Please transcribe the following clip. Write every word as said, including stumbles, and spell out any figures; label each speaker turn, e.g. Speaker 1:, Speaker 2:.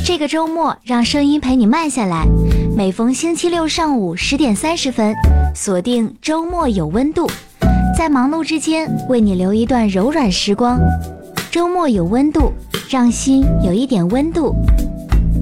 Speaker 1: 这个周末让声音陪你慢下来，每逢星期六上午十点三十分，锁定周末有温度，在忙碌之间为你留一段柔软时光。周末有温度，让心有一点温度。